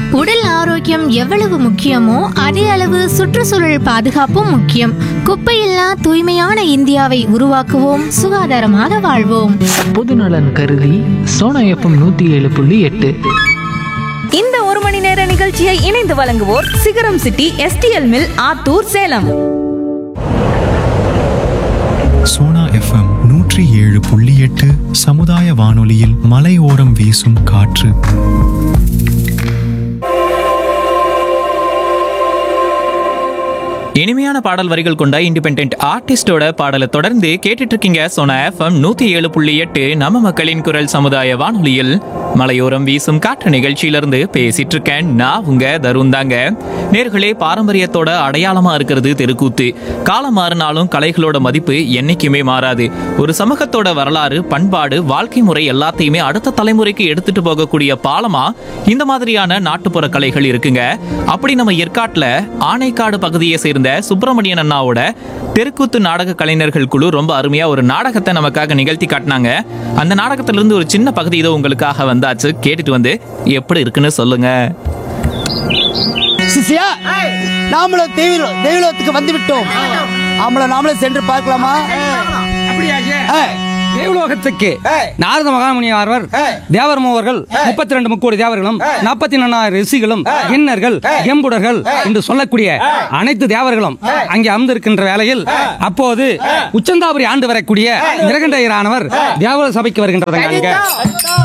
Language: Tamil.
உடல் ஆரோக்கியம் எவ்வளவு முக்கியமோ அதே அளவு சுற்றுச்சூழல் பாதுகாப்பும் முக்கியம். குப்பையில்லா தூய்மையான இந்தியாவை உருவாக்குவோம், சுகாதாரமாக வாழ்வோம். பொதுநலன் கருதி சோனா எஃப்எம் 107.8. இந்த ஒரு மணி நேர நிகழ்ச்சியை இணைந்து வழங்குவோர் சிகரம் city STL mill Attur Salem. Sona FM 107.8 சமுதாய வானொலியில் மலையோரம் வீசும் காற்று. இனிமையான பாடல் வரிகள் கொண்ட இண்டிபெண்டன்ட் ஆர்டிஸ்டோட பாடலை தொடர்ந்து கேட்டுட்டு இருக்கீங்க. சோனா எஃப்எம் 107.8 நம்ம மக்களின் குரல் சமுதாய வானொலியில் மலையோரம் வீசும் காற்று நிகழ்ச்சியிலிருந்து பேசிட்டு இருக்கேன். நான் உங்க தருண் தாங்க. நேர்களே, பாரம்பரியத்தோட அடையாளமா இருக்கிறது தெருக்கூத்து. காலம் மாறினாலும் கலைகளோட மதிப்பு என்னைக்குமே மாறாது. ஒரு சமூகத்தோட வரலாறு, பண்பாடு, வாழ்க்கை முறை எல்லாத்தையுமே அடுத்த தலைமுறைக்கு எடுத்துட்டு போகக்கூடிய பாலமா இந்த மாதிரியான நாட்டுப்புற கலைகள் இருக்குங்க. அப்படி நம்ம ஏற்காட்டுல ஆனைக்காடு பகுதியை சேர்ந்த சுப்பிரமணியன் அண்ணாவோட தெருக்கூத்து நாடக கலைஞர்கள் குழு ரொம்ப அருமையா ஒரு நாடகத்தை நமக்காக நிகழ்த்தி காட்டினாங்க. அந்த நாடகத்திலிருந்து ஒரு சின்ன பகுதி இதோ உங்களுக்காக வந்தாச்சு. கேட்டுட்டு வந்து எப்படி இருக்குன்னு சொல்லுங்க. சிசியா, நாமளும் தெய்வலோகத்துக்கு வந்து விட்டோம். நாமளே சென்று பார்க்கலாமா? தேவலோகத்துக்கு நாரத மகாமுனி ஆர்வர் தேவர் மூவர்கள் 32 முக்கோடி தேவர்களும் 44,000 ரிஷிகளும் கிண்ணர்கள் எம்புடர்கள் என்று சொல்லக்கூடிய அனைத்து தேவர்களும் அங்கே அமர்ந்திருக்கின்ற வேளையில் அப்போது உச்சந்தாபுரி ஆண்டு வரக்கூடிய நிரகண்டையரானவர் தேவல சபைக்கு வருகின்றனர்.